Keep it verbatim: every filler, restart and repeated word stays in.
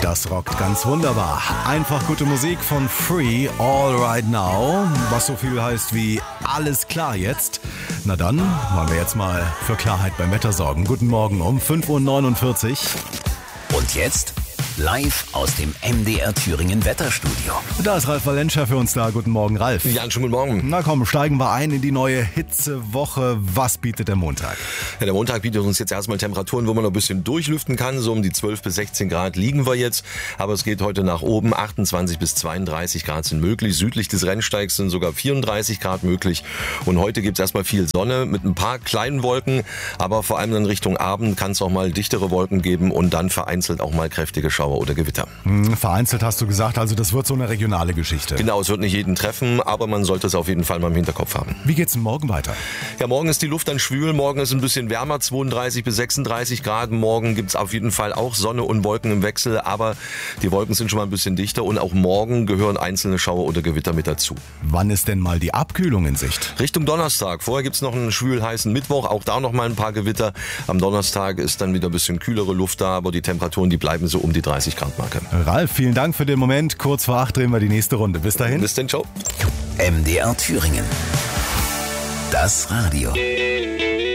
Das rockt ganz wunderbar. Einfach gute Musik von Free, All Right Now. Was so viel heißt wie alles klar jetzt. Na dann wollen wir jetzt mal für Klarheit beim Wetter sorgen. Guten Morgen um fünf Uhr neunundvierzig. Und jetzt live aus dem M D R Thüringen Wetterstudio. Da ist Ralf Valenscha für uns da. Guten Morgen, Ralf. Ja, einen schönen guten Morgen. Na komm, steigen wir ein in die neue Hitzewoche. Was bietet der Montag? Ja, der Montag bietet uns jetzt erstmal Temperaturen, wo man noch ein bisschen durchlüften kann. So um die zwölf bis sechzehn Grad liegen wir jetzt. Aber es geht heute nach oben. achtundzwanzig bis zweiunddreißig Grad sind möglich. Südlich des Rennsteigs sind sogar vierunddreißig Grad möglich. Und heute gibt es erstmal viel Sonne mit ein paar kleinen Wolken. Aber vor allem in Richtung Abend kann es auch mal dichtere Wolken geben und dann vereinzelt auch mal kräftige Schauer oder Gewitter. Hm, vereinzelt hast du gesagt, also das wird so eine regionale Geschichte. Genau, es wird nicht jeden treffen, aber man sollte es auf jeden Fall mal im Hinterkopf haben. Wie geht's denn morgen weiter? Ja, morgen ist die Luft dann schwül, morgen ist ein bisschen wärmer, zweiunddreißig bis sechsunddreißig Grad. Morgen gibt's auf jeden Fall auch Sonne und Wolken im Wechsel, aber die Wolken sind schon mal ein bisschen dichter und auch morgen gehören einzelne Schauer oder Gewitter mit dazu. Wann ist denn mal die Abkühlung in Sicht? Richtung Donnerstag. Vorher gibt's noch einen schwül heißen Mittwoch, auch da noch mal ein paar Gewitter. Am Donnerstag ist dann wieder ein bisschen kühlere Luft da, aber die Temperaturen, die bleiben so um die dreißig Grad Marke. Ralf, vielen Dank für den Moment. Kurz vor acht drehen wir die nächste Runde. Bis dahin. Bis dann, ciao. M D R Thüringen. Das Radio.